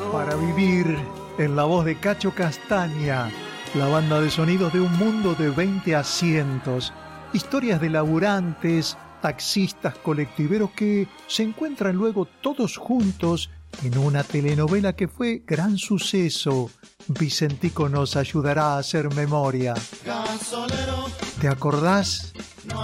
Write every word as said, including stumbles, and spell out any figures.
Para vivir, en la voz de Cacho Castaña, la banda de sonidos de un mundo de veinte asientos, historias de laburantes, taxistas, colectiveros que se encuentran luego todos juntos en una telenovela que fue gran suceso. Vicentico nos ayudará a hacer memoria. ¿Te acordás